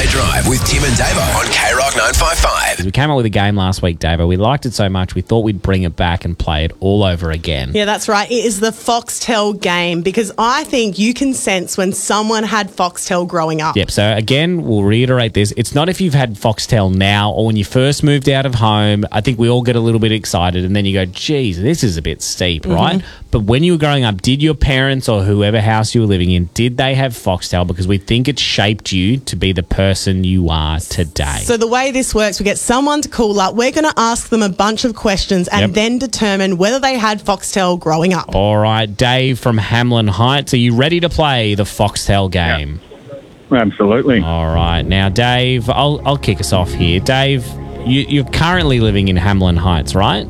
Sunday Drive with Tim and Davo on K-Rock 955. We came up with a game last week, Davo. We liked it so much, we thought we'd bring it back and play it all over again. Yeah, that's right. It is the Foxtel game because I think you can sense when someone had Foxtel growing up. Yep, so again, we'll reiterate this. It's not if you've had Foxtel now or when you first moved out of home. I think we all get a little bit excited and then you go, geez, this is a bit steep, right? But when you were growing up, did your parents or whoever house you were living in, did they have Foxtel? Because we think it shaped you to be the person you are today. So the way this works, we get someone to call up. We're going to ask them a bunch of questions and then determine whether they had Foxtel growing up. All right, Dave from Hamlin Heights, are you ready to play the Foxtel game? Yeah. Absolutely. All right. Now, Dave, I'll kick us off here. Dave, you're currently living in Hamlin Heights, right?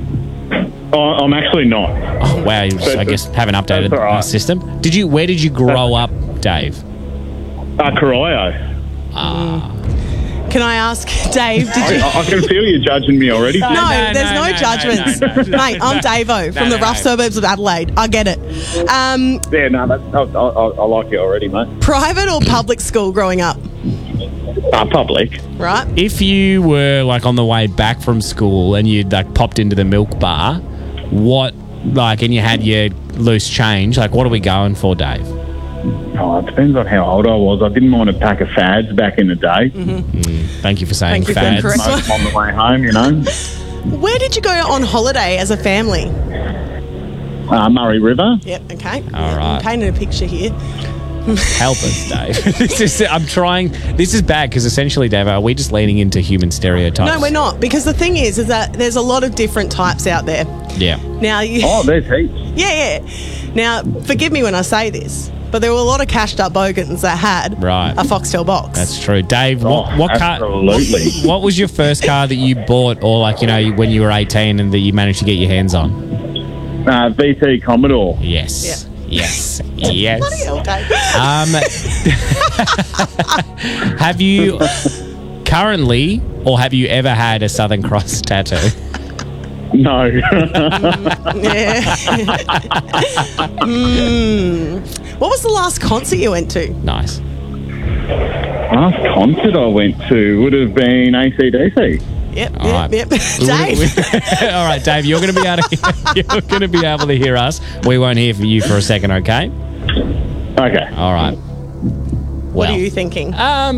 I'm actually not. Oh, wow. I guess haven't updated the system. Where did you grow up, Dave? Corio. Can I ask, Dave, did you... I can feel you judging me already. No, there's no judgments. Mate, I'm Davo from the rough suburbs of Adelaide. I get it. I like it already, mate. Private or public school growing up? Public. Right. If you were like on the way back from school and you'd like popped into the milk bar, and you had your loose change, like what are we going for, Dave? Oh, it depends on how old I was. I didn't mind a pack of fads back in the day. Thank you for saying fads. Smoke on the way home, you know. Where did you go on holiday as a family? Murray River. Yep, okay. All right. I'm painting a picture here. Help us, Dave. I'm trying. This is bad because essentially, Dave, are we just leaning into human stereotypes? No, we're not. Because the thing is that there's a lot of different types out there. Yeah. Now, there's heaps. Yeah. Now, forgive me when I say this, but there were a lot of cashed up bogans that had a Foxtel box. That's true. Dave, what car? Absolutely. What was your first car that you bought, or when you were 18 and that you managed to get your hands on? VT Commodore. Yes. Yeah. Yes. Bloody hell, Dave. Have you currently, or have you ever had a Southern Cross tattoo? No. What was the last concert you went to? Nice. Last concert I went to would have been AC/DC. Yep. Dave. All right, Dave, you're going to be able to hear us. We won't hear from you for a second, okay? Okay. All right. What are you thinking?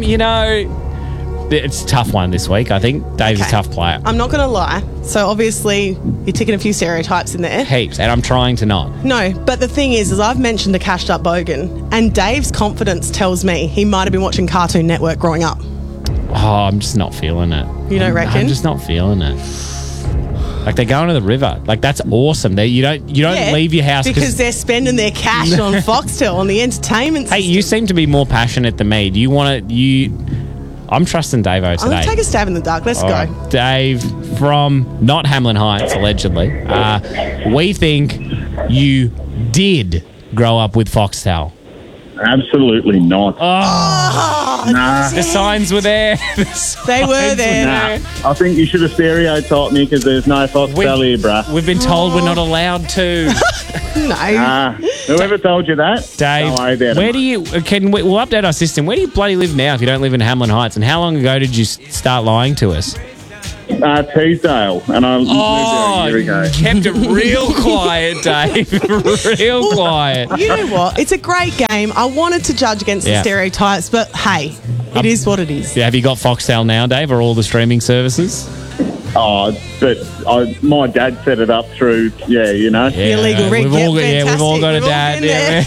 It's a tough one this week, I think. Dave's a tough player. I'm not going to lie. So obviously you're ticking a few stereotypes in there. Heaps, and I'm trying to not. No, but the thing is I've mentioned a cashed up bogan, and Dave's confidence tells me he might have been watching Cartoon Network growing up. Oh, I'm just not feeling it. You don't reckon? I'm just not feeling it. Like they're going to the river. Like that's awesome. You don't leave your house because they're spending their cash on Foxtel on the entertainment system. Hey, you seem to be more passionate than me. I'm trusting Davo today. I'm going to take a stab in the dark. Let's go. Right. Dave from not Hamlin Heights, allegedly. We think you did grow up with Foxtel. Absolutely not. Nah. The signs were there. They were there. Nah. I think you should have stereotyped me because there's no Foxtel here, bruh. We've been told we're not allowed to. No. Whoever told you that? Dave, don't worry about it. We'll update our system. Where do you bloody live now if you don't live in Hamlin Heights? And how long ago did you start lying to us? Teesdale, and I moved there a year ago. Kept it real quiet, Dave. Real quiet. You know what? It's a great game. I wanted to judge against the stereotypes, but hey, it is what it is. Yeah, have you got Foxtel now, Dave, or all the streaming services? But my dad set it up through, the illegal rig. We've all got a dad.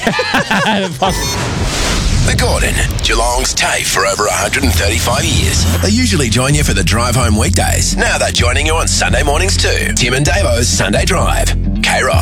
The Gordon, Geelong's TAFE for over 135 years. They usually join you for the drive home weekdays. Now they're joining you on Sunday mornings too. Tim and Davo's Sunday Drive. K-Rock.